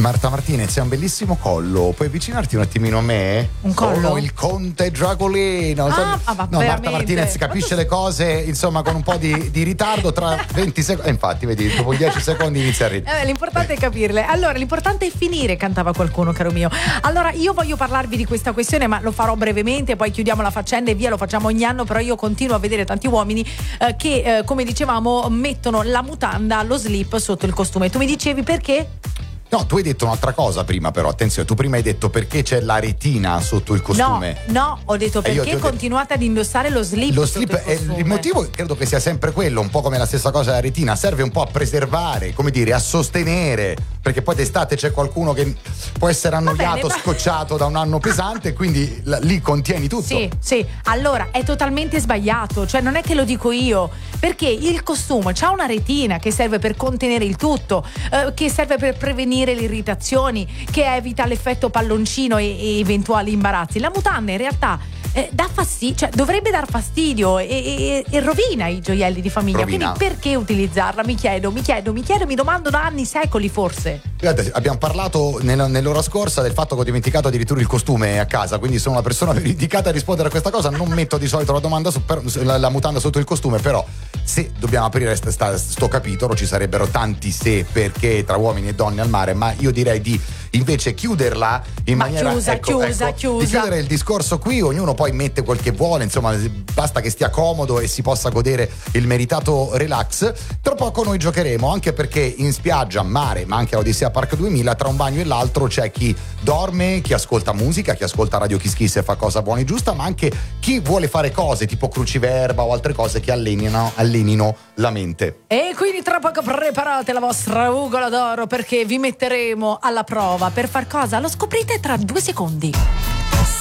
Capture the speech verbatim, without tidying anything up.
Marta Martinez, è un bellissimo collo. Puoi avvicinarti un attimino a me? Un collo? Sono il conte Dragolino. Ah, ah, no, Marta Martinez capisce tu... le cose, insomma, con un po' di, di ritardo. Tra venti secondi, eh, infatti, vedi, dopo dieci secondi inizia a ridere. Eh, l'importante è capirle. Allora, l'importante è finire, cantava qualcuno, caro mio. Allora, io voglio parlarvi di questa questione, ma lo farò brevemente, poi chiudiamo la faccenda e via, lo facciamo ogni anno, però io continuo a vedere tanti uomini eh, che, eh, come dicevamo, mettono la mutanda, lo slip sotto il costume. Tu mi dicevi perché? No, tu hai detto un'altra cosa prima, però attenzione, tu prima hai detto perché c'è la retina sotto il costume. No, no, ho detto perché ho continuate detto... ad indossare lo slip. Lo slip sotto il è costume. il motivo, credo che sia sempre quello, un po' come la stessa cosa della retina, serve un po' a preservare, come dire, a sostenere, perché poi d'estate c'è qualcuno che può essere annoiato, bene, scocciato da un anno pesante, quindi l- lì contieni tutto. Sì, sì, allora è totalmente sbagliato, cioè non è che lo dico io, perché il costume c'ha una retina che serve per contenere il tutto, eh, che serve per prevenire l'irritazione, che evita l'effetto palloncino e, e eventuali imbarazzi. La mutanda in realtà eh, dà fastidio, cioè dovrebbe dar fastidio e, e, e rovina i gioielli di famiglia. Rovina. Quindi perché utilizzarla? Mi chiedo, mi chiedo, mi chiedo, mi domando da anni, secoli forse. Guarda, abbiamo parlato nel, nell'ora scorsa del fatto che ho dimenticato addirittura il costume a casa, quindi sono una persona dedicata a rispondere a questa cosa. Non metto di solito la domanda su, per, la, la mutanda sotto il costume, però se dobbiamo aprire sta, sta, sto capitolo ci sarebbero tanti se, perché tra uomini e donne al mare, ma io direi di invece chiuderla in ma maniera chiusa, ecco, chiusa, ecco, chiusa. di chiudere il discorso qui. Ognuno poi mette quel che vuole, insomma basta che stia comodo e si possa godere il meritato relax. Tra poco noi giocheremo, anche perché in spiaggia, mare, ma anche a Odissea Park duemila, tra un bagno e l'altro c'è chi dorme, chi ascolta musica, chi ascolta Radio Kiss Kiss e fa cosa buona e giusta, ma anche chi vuole fare cose tipo cruciverba o altre cose che allenino, allenino la mente. E quindi tra poco preparate la vostra ugola d'oro, perché vi metteremo alla prova. Per far cosa? Lo scoprite tra due secondi.